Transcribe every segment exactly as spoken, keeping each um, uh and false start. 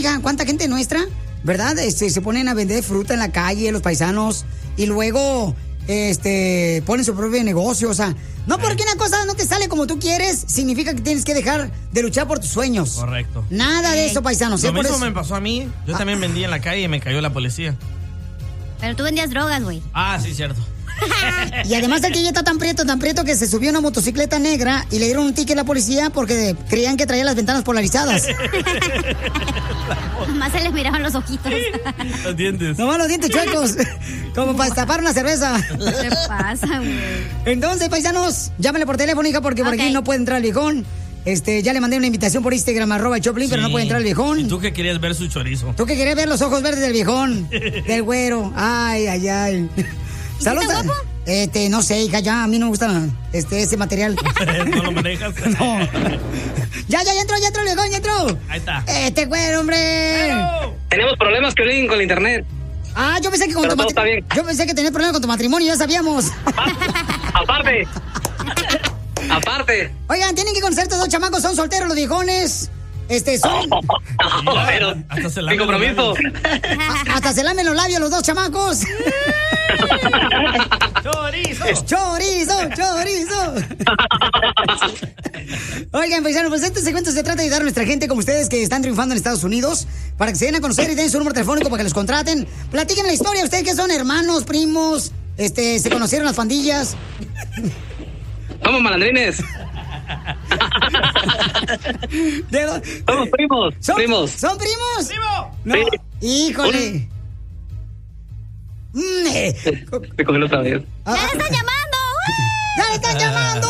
hija, ¿cuánta gente nuestra, verdad? Este, se ponen a vender fruta en la calle, los paisanos, y luego, este, ponen su propio negocio, o sea, no porque una cosa no te sale como tú quieres, significa que tienes que dejar de luchar por tus sueños. Correcto. Nada de eso, paisanos. Lo ¿eh? Por mismo eso. me pasó a mí. Yo ah. también vendía en la calle y me cayó la policía. Pero tú vendías drogas, güey. Ah, sí, cierto. Y además aquí ya está tan prieto, tan prieto que se subió una motocicleta negra y le dieron un ticket a la policía porque creían que traía las ventanas polarizadas. Nomás se les miraban los ojitos. Los dientes. Nomás los dientes chuecos. Como para destapar una cerveza. ¿Qué pasa, güey? Entonces, paisanos, llámenle por teléfono, hija, porque por okay. aquí no puede entrar el viejón. Este, ya le mandé una invitación por Instagram, arroba Choplin, sí. Pero no puede entrar el viejón. ¿Y tú que querías ver su chorizo? Tú que querías ver los ojos verdes del viejón. Del güero. Ay, ay, ay. ¿Saludos? ¿Está guapo? Este, no sé, hija, ya, a mí no me gusta este, ese material. ¿No lo manejas? No. Ya, ya, ya entró, ya entró el viejón, ya entró. Ahí está. Este güero, hombre. Bueno. Tenemos problemas, Piolín, con el internet. Ah, yo pensé que con Pero tu matrimonio. Yo pensé que tenías problemas con tu matrimonio, ya sabíamos. Aparte. Aparte. Oigan, tienen que conocer estos dos chamacos, son solteros los viejones. Este, son... Oh, no, no, pero... Hasta se sin compromiso. A, hasta se lamen los labios los dos chamacos. ¡Chorizo! ¡Chorizo! ¡Chorizo! Oigan, paisanos, pues este segmento se trata de ayudar a nuestra gente como ustedes que están triunfando en Estados Unidos para que se den a conocer y den su número telefónico para que los contraten. Platiquen la historia, ustedes que son hermanos, primos, este, se conocieron las pandillas. Somos malandrines. Somos primos. ¿Son primos. ¿Son primos? ¡Primo! No. Sí. Híjole. Un... Mm, eh. Me cogió otra vez. ¡Ya le están llamando! ¡Ya le están llamando!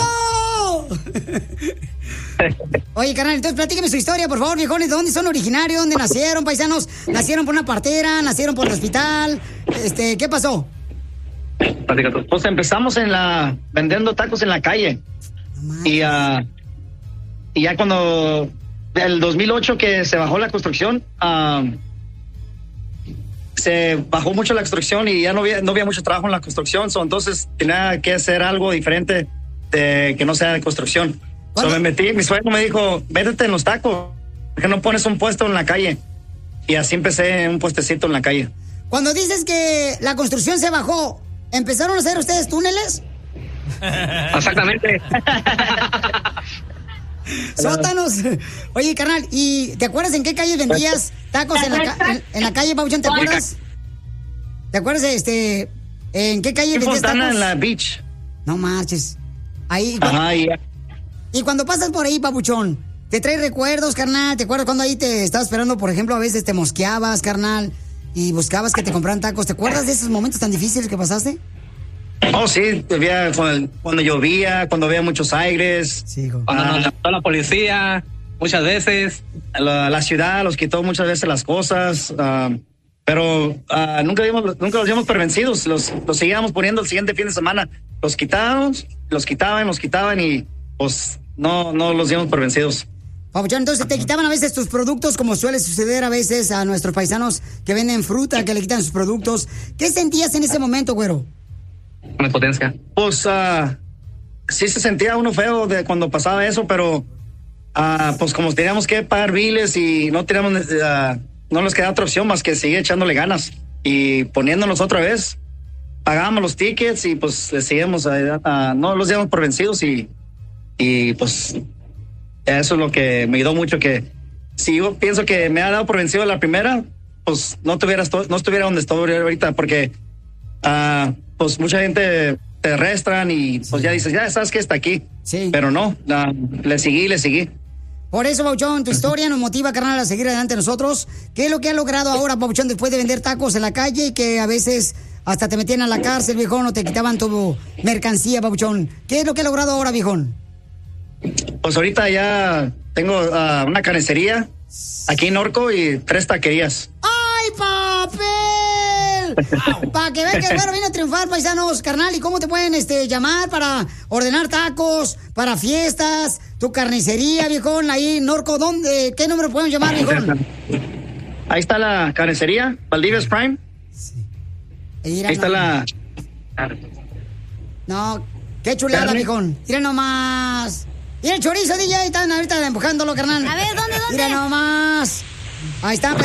Oye, carnal, entonces platíqueme su historia, por favor, viejones. ¿De dónde son originarios? ¿Dónde nacieron, paisanos? ¿Nacieron por una partera? ¿Nacieron por el hospital? Este, ¿qué pasó? Pues empezamos en la vendiendo tacos en la calle. Oh, y, uh, y ya cuando el dos mil ocho que se bajó la construcción, uh, se bajó mucho la construcción y ya no había, no había mucho trabajo en la construcción, so, entonces tenía que hacer algo diferente de que no sea de construcción. So, me metí, mi suegro me dijo, métete en los tacos, ¿por qué no pones un puesto en la calle? Y así empecé un puestecito en la calle. Cuando dices que la construcción se bajó, ¿empezaron a hacer ustedes túneles? Exactamente. Sótanos. Oye, carnal, ¿y te acuerdas en qué calle vendías tacos en la, ca- en, en la calle, Pabuchón? ¿Te acuerdas? ¿Te acuerdas de este en qué calle en vendías Fontana, tacos? En la beach. No marches. Ahí. Ajá, ya. Y cuando pasas por ahí, Pabuchón, ¿te trae recuerdos, carnal? ¿Te acuerdas cuando ahí te estabas esperando, por ejemplo, a veces te mosqueabas, carnal, y buscabas que te compraran tacos? ¿Te acuerdas de esos momentos tan difíciles que pasaste? Oh, sí, había, cuando, cuando llovía, cuando había muchos aires. Sí, hijo. Cuando nos llamó la policía, muchas veces. La, la ciudad los quitó muchas veces las cosas, uh, pero uh, nunca, dimos, nunca los dimos por vencidos. Los, los seguíamos poniendo el siguiente fin de semana. Los quitábamos, los quitaban, los quitaban y pues no, no los dimos por vencidos. Pabuchón, entonces te quitaban a veces tus productos, como suele suceder a veces a nuestros paisanos que venden fruta, que le quitan sus productos. ¿Qué sentías en ese momento, güero? Una potencia. Pues uh, sí se sentía uno feo de cuando pasaba eso, pero uh, pues como teníamos que pagar biles y no teníamos, uh, no nos quedaba otra opción más que seguir echándole ganas y poniéndonos otra vez. Pagábamos los tickets y pues le seguíamos, uh, uh, no los dimos por vencidos y, y pues eso es lo que me ayudó mucho, que si yo pienso que me ha dado por vencido la primera, pues no tuviera, no estuviera donde estoy ahorita, porque uh, pues mucha gente te arrestan y pues ya dices, ya sabes que está aquí. Sí. Pero no, la, le seguí, le seguí. Por eso, Pabuchón, tu historia nos motiva, carnal, a seguir adelante nosotros. ¿Qué es lo que ha logrado ahora, Pabuchón, después de vender tacos en la calle y que a veces hasta te metían a la cárcel, viejón, o te quitaban tu mercancía, Pabuchón? ¿Qué es lo que ha logrado ahora, viejón? Pues ahorita ya tengo uh, una carnicería aquí en Norco y tres taquerías. ¡Ay, papel! Wow. Para que vean que el güero viene a triunfar, paisanos, carnal. ¿Y cómo te pueden este, llamar para ordenar tacos, para fiestas, tu carnicería, viejón, ahí en Norco? ¿Dónde? ¿Qué número pueden llamar, viejón? Ahí está la carnicería, Valdivia Prime. Sí. Ahí, ahí está la... No, qué chulada, ¿Carne? viejón. Mira nomás. Mira el chorizo, D J, están ahorita empujándolo, carnal. A ver, ¿dónde, dónde? Mira nomás. Ahí está,